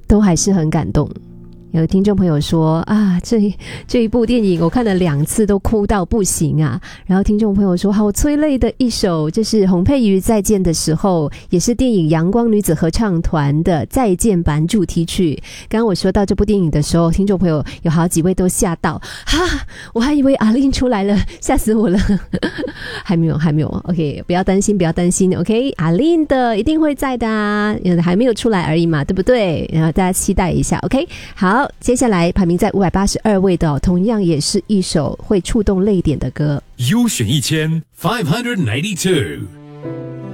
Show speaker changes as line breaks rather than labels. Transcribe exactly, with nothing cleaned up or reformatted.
都还是很感动。有听众朋友说啊，这这一部电影我看了两次都哭到不行啊。然后听众朋友说好催泪的一首，这是洪佩瑜再见的时候，也是电影阳光女子合唱团的再见版主题曲。刚刚我说到这部电影的时候，听众朋友有好几位都吓到，哈，我还以为阿令出来了，吓死我了。还没有还没有 OK， 不要担心不要担心 OK， 阿令的一定会在的啊，还没有出来而已嘛，对不对？然后大家期待一下 OK。 好，接下来排名在五百八十二位的、哦、同样也是一首会触动泪点的歌，
优选一千 five hundred ninety-two